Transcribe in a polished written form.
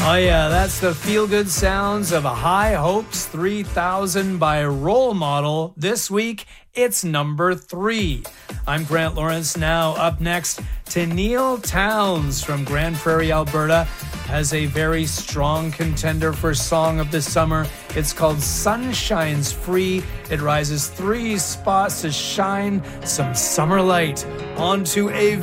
Oh yeah, that's the feel-good sounds of High Hopes 3000 by Role Model. This week, it's number 3. I'm Grant Lawrence. Now up next, Tenille Townes from Grand Prairie, Alberta, has a very strong contender for Song of the Summer. It's called Sunshine's Free. It rises 3 spots to shine some summer light onto a